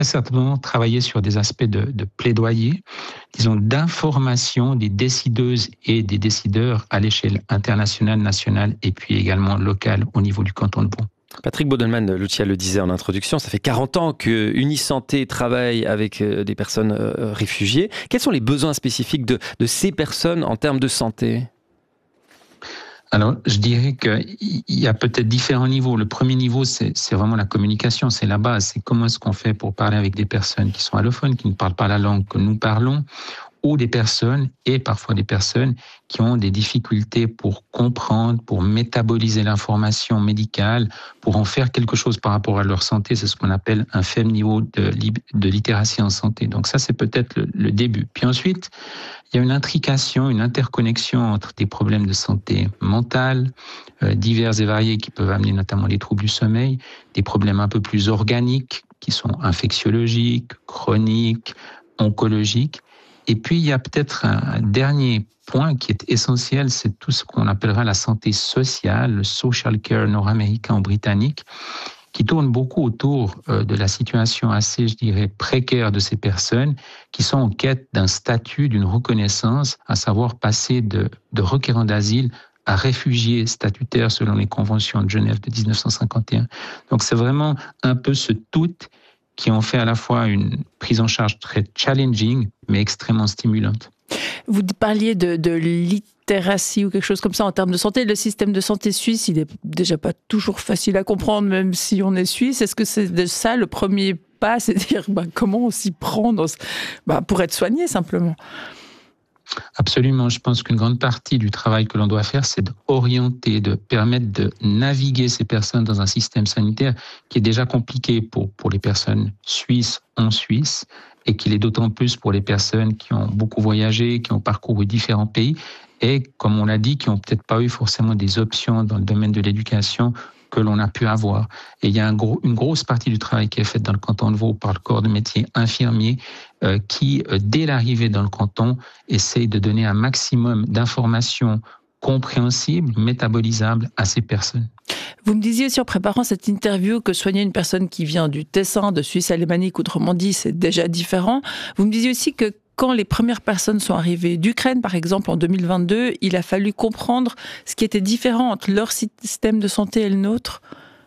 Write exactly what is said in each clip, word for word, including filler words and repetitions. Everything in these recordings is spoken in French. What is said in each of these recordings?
certainement travailler sur des aspects de, de plaidoyer, disons d'information des décideuses et des décideurs à l'échelle internationale, nationale et puis également locale au niveau du canton de Vaud. Patrick Bodelman, Lucia le disait en introduction, ça fait quarante ans que Unisanté travaille avec des personnes réfugiées. Quels sont les besoins spécifiques de, de ces personnes en termes de santé ? Alors, je dirais qu'il y a peut-être différents niveaux. Le premier niveau, c'est, c'est vraiment la communication, c'est la base. C'est comment est-ce qu'on fait pour parler avec des personnes qui sont allophones, qui ne parlent pas la langue que nous parlons, ou des personnes, et parfois des personnes, qui ont des difficultés pour comprendre, pour métaboliser l'information médicale, pour en faire quelque chose par rapport à leur santé. C'est ce qu'on appelle un faible niveau de, de littératie en santé. Donc ça, c'est peut-être le, le début. Puis ensuite, il y a une intrication, une interconnexion entre des problèmes de santé mentale, euh, divers et variés, qui peuvent amener notamment les troubles du sommeil, des problèmes un peu plus organiques, qui sont infectiologiques, chroniques, oncologiques. Et puis, il y a peut-être un dernier point qui est essentiel, c'est tout ce qu'on appellera la santé sociale, le social care nord-américain ou britannique, qui tourne beaucoup autour de la situation assez, je dirais, précaire de ces personnes qui sont en quête d'un statut, d'une reconnaissance, à savoir passer de, de requérants d'asile à réfugiés statutaires selon les conventions de Genève de dix-neuf cent cinquante et un. Donc, c'est vraiment un peu ce tout qui ont fait à la fois une prise en charge très challenging, mais extrêmement stimulante. Vous parliez de, de littératie ou quelque chose comme ça en termes de santé. Le système de santé suisse, il n'est déjà pas toujours facile à comprendre, même si on est suisse. Est-ce que c'est de ça le premier pas, c'est-à-dire bah, comment on s'y prend dans ce... bah, pour être soigné simplement? Absolument. Je pense qu'une grande partie du travail que l'on doit faire, c'est d'orienter, de permettre de naviguer ces personnes dans un système sanitaire qui est déjà compliqué pour, pour les personnes suisses en Suisse et qu'il est d'autant plus pour les personnes qui ont beaucoup voyagé, qui ont parcouru différents pays et, comme on l'a dit, qui n'ont peut-être pas eu forcément des options dans le domaine de l'éducation que l'on a pu avoir. Et il y a un gros, une grosse partie du travail qui est fait dans le canton de Vaud par le corps de métier infirmier euh, qui, euh, dès l'arrivée dans le canton, essaye de donner un maximum d'informations compréhensibles, métabolisables à ces personnes. Vous me disiez aussi en préparant cette interview que soigner une personne qui vient du Tessin, de Suisse alémanique, autrement dit, c'est déjà différent. Vous me disiez aussi que quand les premières personnes sont arrivées d'Ukraine, par exemple, en deux mille vingt-deux, il a fallu comprendre ce qui était différent entre leur système de santé et le nôtre.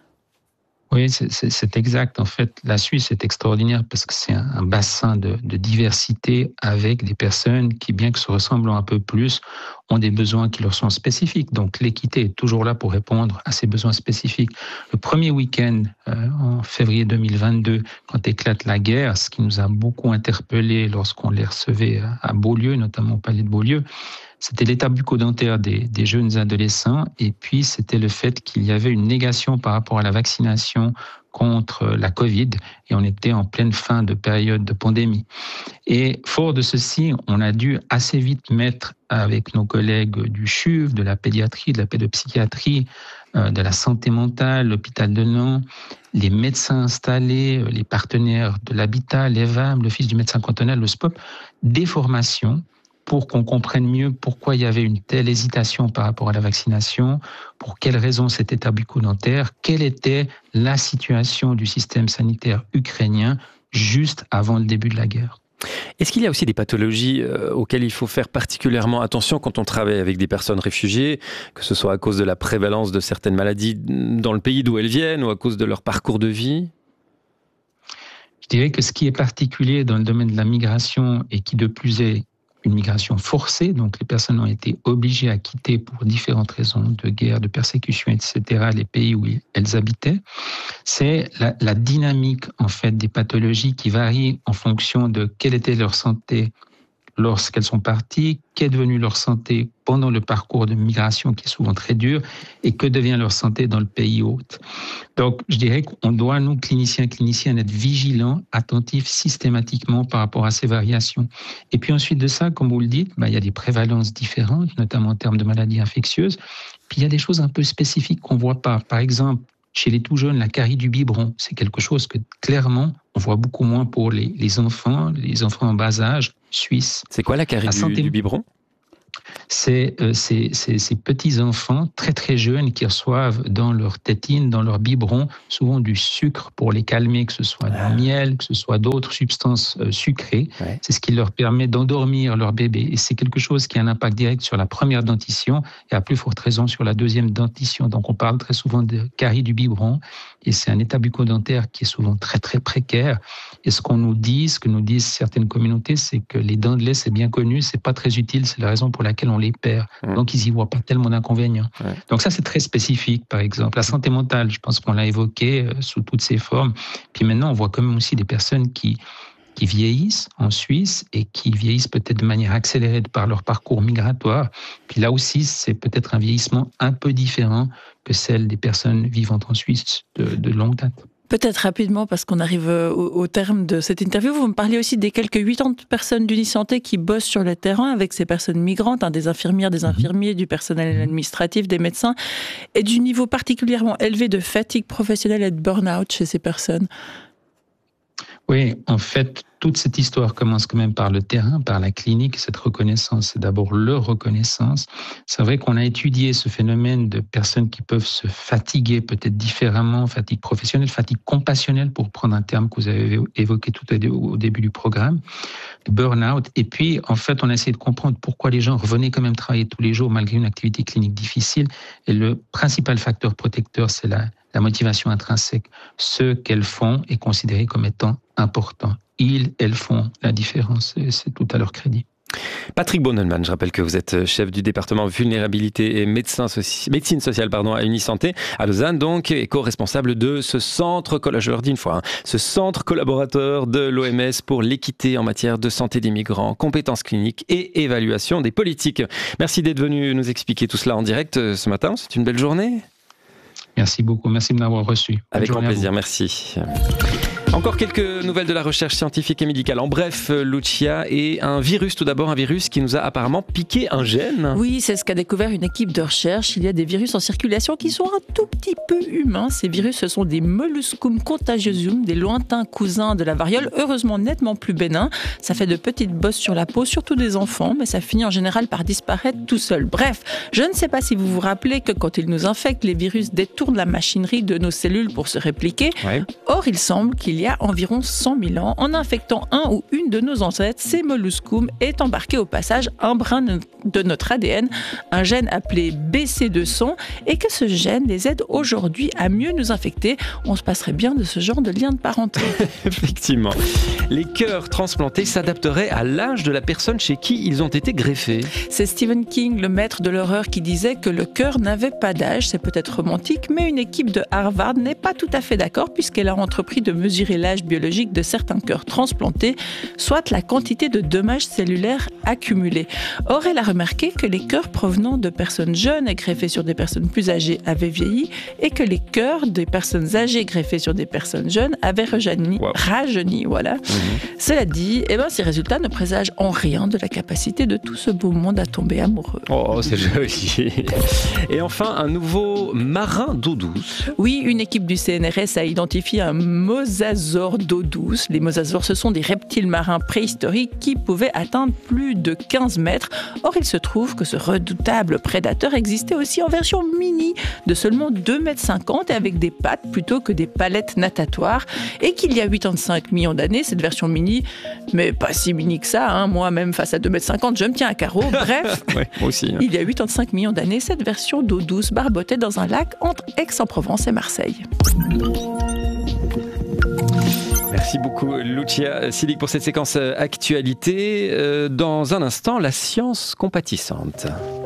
Oui, c'est, c'est, c'est exact. En fait, la Suisse est extraordinaire parce que c'est un, un bassin de, de diversité avec des personnes qui, bien que se ressemblant un peu plus, ont des besoins qui leur sont spécifiques. Donc, l'équité est toujours là pour répondre à ces besoins spécifiques. Le premier week-end, euh, en février deux mille vingt-deux, quand éclate la guerre, ce qui nous a beaucoup interpellés lorsqu'on les recevait à, à Beaulieu, notamment au palais de Beaulieu, c'était l'état bucco-dentaire des, des jeunes adolescents et puis c'était le fait qu'il y avait une négation par rapport à la vaccination contre la Covid et on était en pleine fin de période de pandémie. Et fort de ceci, on a dû assez vite mettre avec nos collègues du C H U V, de la pédiatrie, de la pédopsychiatrie, euh, de la santé mentale, l'hôpital de Lens, les médecins installés, les partenaires de l'habitat, l'E V A M, l'Office du médecin cantonal, le S P O P, des formations pour qu'on comprenne mieux pourquoi il y avait une telle hésitation par rapport à la vaccination, pour quelles raisons cet état bucco-dentaire, quelle était la situation du système sanitaire ukrainien juste avant le début de la guerre. Est-ce qu'il y a aussi des pathologies euh, auxquelles il faut faire particulièrement attention quand on travaille avec des personnes réfugiées, que ce soit à cause de la prévalence de certaines maladies dans le pays d'où elles viennent ou à cause de leur parcours de vie ? Je dirais que ce qui est particulier dans le domaine de la migration et qui de plus est une migration forcée, donc les personnes ont été obligées à quitter pour différentes raisons de guerre, de persécution, et cetera, les pays où elles habitaient. C'est la, la dynamique en fait des pathologies qui varient en fonction de quelle était leur santé lorsqu'elles sont parties, qu'est devenue leur santé pendant le parcours de migration qui est souvent très dur et que devient leur santé dans le pays hôte. Donc, je dirais qu'on doit, nous, cliniciens, cliniciens, être vigilants, attentifs systématiquement par rapport à ces variations. Et puis ensuite de ça, comme vous le dites, bah, il y a des prévalences différentes, notamment en termes de maladies infectieuses. Puis il y a des choses un peu spécifiques qu'on ne voit pas. Par exemple, chez les tout jeunes, la carie du biberon, c'est quelque chose que clairement, on voit beaucoup moins pour les, les enfants, les enfants en bas âge, suisses. C'est quoi la carie du, du biberon ? C'est euh, ces, ces, ces petits-enfants très très jeunes qui reçoivent dans leur tétine, dans leur biberon, souvent du sucre pour les calmer, que ce soit du ah. miel, que ce soit d'autres substances euh, sucrées. Ouais. C'est ce qui leur permet d'endormir leur bébé. Et c'est quelque chose qui a un impact direct sur la première dentition et à plus forte raison sur la deuxième dentition. Donc on parle très souvent de carie du biberon et c'est un état bucco-dentaire qui est souvent très très précaire. Et ce qu'on nous dit, ce que nous disent certaines communautés, c'est que les dents de lait, c'est bien connu, c'est pas très utile, c'est la raison pour laquelle on les perd. Mmh. Donc, ils y voient pas tellement d'inconvénients. Ouais. Donc, ça, c'est très spécifique, par exemple. La santé mentale, je pense qu'on l'a évoqué euh, sous toutes ses formes. Puis maintenant, on voit quand même aussi des personnes qui, qui vieillissent en Suisse et qui vieillissent peut-être de manière accélérée par leur parcours migratoire. Puis là aussi, c'est peut-être un vieillissement un peu différent que celle des personnes vivant en Suisse de, de longue date. Peut-être rapidement, parce qu'on arrive au, au terme de cette interview, vous me parliez aussi des quelques quatre-vingts personnes d'Unisanté qui bossent sur le terrain avec ces personnes migrantes, hein, des infirmières, des infirmiers, du personnel administratif, des médecins, et du niveau particulièrement élevé de fatigue professionnelle et de burn-out chez ces personnes. Oui, en fait, toute cette histoire commence quand même par le terrain, par la clinique. Cette reconnaissance, c'est d'abord leur reconnaissance. C'est vrai qu'on a étudié ce phénomène de personnes qui peuvent se fatiguer peut-être différemment, fatigue professionnelle, fatigue compassionnelle, pour prendre un terme que vous avez évoqué tout au début du programme, burn-out. Et puis, en fait, on a essayé de comprendre pourquoi les gens revenaient quand même travailler tous les jours malgré une activité clinique difficile. Et le principal facteur protecteur, c'est la, la motivation intrinsèque. Ce qu'elles font est considéré comme étant important. Ils, elles font la différence et c'est tout à leur crédit. Patrick Bonelman, je rappelle que vous êtes chef du département vulnérabilité et médecin soci... médecine sociale pardon, à Unisanté à Lausanne, donc, et co-responsable de ce centre, je leur dis une fois, hein, ce centre collaborateur de l'O M S pour l'équité en matière de santé des migrants, compétences cliniques et évaluation des politiques. Merci d'être venu nous expliquer tout cela en direct ce matin. C'est une belle journée. Merci beaucoup, merci de m'avoir reçu. Avec grand plaisir, merci. Encore quelques nouvelles de la recherche scientifique et médicale. En bref, Lucia, et un virus, tout d'abord, un virus qui nous a apparemment piqué un gène. Oui, c'est ce qu'a découvert une équipe de recherche. Il y a des virus en circulation qui sont un tout petit peu humains. Ces virus, ce sont des molluscum contagiosum, des lointains cousins de la variole, heureusement nettement plus bénins. Ça fait de petites bosses sur la peau, surtout des enfants, mais ça finit en général par disparaître tout seul. Bref, je ne sais pas si vous vous rappelez que quand ils nous infectent, les virus détournent la machinerie de nos cellules pour se répliquer. Ouais. Or, il semble qu'il y a environ cent mille ans, en infectant un ou une de nos ancêtres, ces molluscum est embarqué au passage un brin de notre A D N, un gène appelé B C deux cents, et que ce gène les aide aujourd'hui à mieux nous infecter. On se passerait bien de ce genre de lien de parenté. Effectivement. Les cœurs transplantés s'adapteraient à l'âge de la personne chez qui ils ont été greffés. C'est Stephen King, le maître de l'horreur, qui disait que le cœur n'avait pas d'âge. C'est peut-être romantique, mais une équipe de Harvard n'est pas tout à fait d'accord puisqu'elle a entrepris de mesurer l'âge biologique de certains cœurs transplantés, soit la quantité de dommages cellulaires accumulés. Or, elle a remarqué que les cœurs provenant de personnes jeunes et greffés sur des personnes plus âgées avaient vieilli et que les cœurs des personnes âgées greffés sur des personnes jeunes avaient rajeuni. Wow. rajeuni voilà. Mmh. Cela dit, eh ben, ces résultats ne présagent en rien de la capacité de tout ce beau monde à tomber amoureux. Oh, c'est joli. Et enfin, un nouveau marin d'eau douce. Oui, une équipe du C N R S a identifié un mosasaure d'eau douce. Les mosasaures, ce sont des reptiles marins préhistoriques qui pouvaient atteindre plus de quinze mètres. Or, il se trouve que ce redoutable prédateur existait aussi en version mini, de seulement deux mètres cinquante et avec des pattes plutôt que des palettes natatoires. Et qu'il y a quatre-vingt-cinq millions d'années, cette version mini, mais pas si mini que ça, hein. Moi, même face à deux mètres cinquante, je me tiens à carreau. Bref, ouais, moi aussi, hein. Il y a quatre-vingt-cinq millions d'années, cette version d'eau douce barbotait dans un lac entre Aix-en-Provence et Marseille. Merci beaucoup, Lucia Silic, pour cette séquence actualité. Dans un instant, la science compatissante.